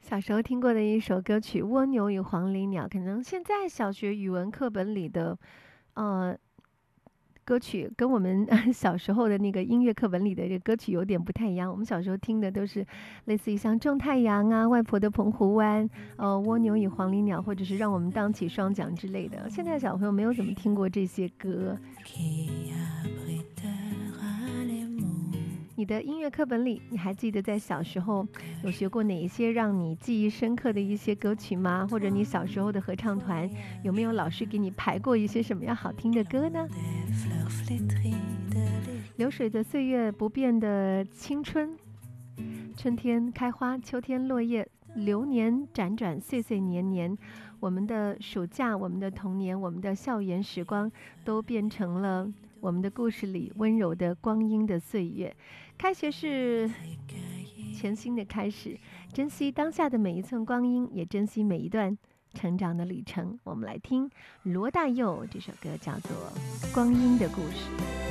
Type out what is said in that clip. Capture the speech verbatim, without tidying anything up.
小时候听过的一首歌曲《蜗牛与黄鹂鸟》，可能现在小学语文课本里的，呃，歌曲跟我们小时候的那个音乐课本里的这个歌曲有点不太一样。我们小时候听的都是类似于像《种太阳》啊、《外婆的澎湖湾》、呃《蜗牛与黄鹂鸟》，或者是《让我们荡起双桨》之类的。现在小朋友没有怎么听过这些歌。你的音乐课本里，你还记得在小时候有学过哪一些让你记忆深刻的一些歌曲吗？或者你小时候的合唱团有没有老师给你排过一些什么样好听的歌呢？流水的岁月，不变的青春，春天开花，秋天落叶，流年辗转，岁岁年年，我们的暑假，我们的童年，我们的校园时光，都变成了我们的故事里温柔的光阴的岁月。开学是全新的开始，珍惜当下的每一寸光阴，也珍惜每一段成长的旅程。我们来听罗大佑这首歌，叫做《光阴的故事》。